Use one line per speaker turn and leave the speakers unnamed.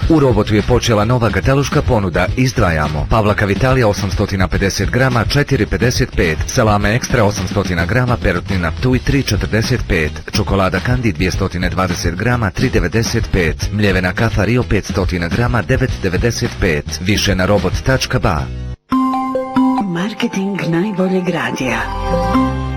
U Robotu je počela nova kataloška ponuda. Izdvajamo Pavlaka Vitalija 850 grama 4,55, salame ekstra 800 grama, perutnina Ptuj 3,45, čokolada Kandi 220 grama 3,95, mljevena kafa Rio 500 grama 9,95. Više na robot.ba.
Marketing najboljeg radija.